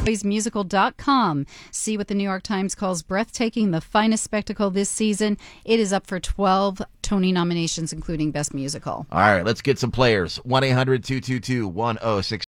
musical.com. See what the New York Times calls breathtaking, the finest spectacle this season. It is up for 12 Tony nominations, including Best Musical. All right, let's get some players. 1-800-222-1066.